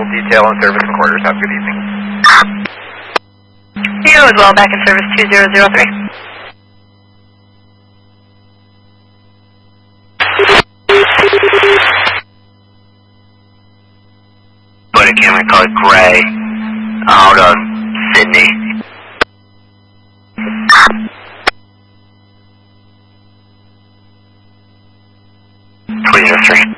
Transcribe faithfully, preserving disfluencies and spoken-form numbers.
detail on service and quarters. Have a good evening. You as well, back in service two zero zero three. But again, we call it Gray, out of Sydney. three zero three.